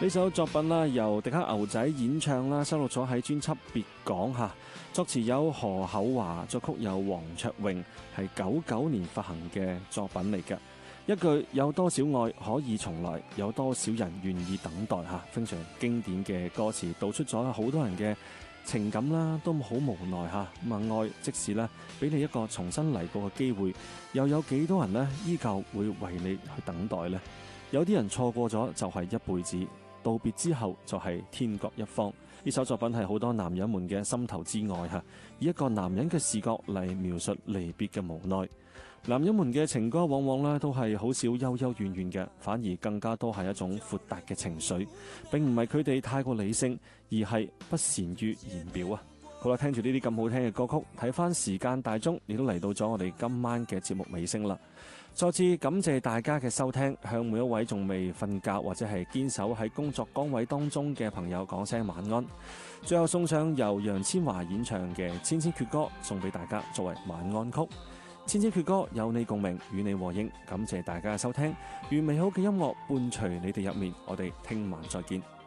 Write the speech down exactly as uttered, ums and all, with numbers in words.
呢首作品啦，由迪克牛仔演唱啦，收錄咗喺專輯《別講》下，作詞有何厚華，作曲有黃卓榮，係九九年發行嘅作品嚟嘅。一句有多少愛可以重來，有多少人願意等待吓，非常經典嘅歌詞，道出咗好多人嘅情感啦，都好無奈吓。咁啊，愛即使咧俾你一個重新嚟過嘅機會，又有幾多人呢依舊會為你去等待呢？有啲人錯過咗就係一輩子，道別之後就係天各一方。呢首作品係好多男人們嘅心頭之愛吓，以一個男人嘅視角嚟描述離別嘅無奈。男人們嘅情歌往往咧都係好少幽幽怨怨嘅，反而更加多係一種豁達嘅情緒，並唔係佢哋太過理性，而係不善於言表啊。好啦，聽住呢啲咁好聽嘅歌曲，睇翻時間大鐘，亦都嚟到咗我哋今晚嘅節目尾聲啦。再次感謝大家嘅收聽，向每一位仲未瞓覺或者係堅守喺工作崗位當中嘅朋友講聲晚安。最後送上由楊千嬅演唱嘅《千千闕歌》送俾大家作為晚安曲。千千闕歌有你共鳴，與你和應。感謝大家嘅收聽，願美好嘅音樂伴隨你哋入面。我哋聽晚再見。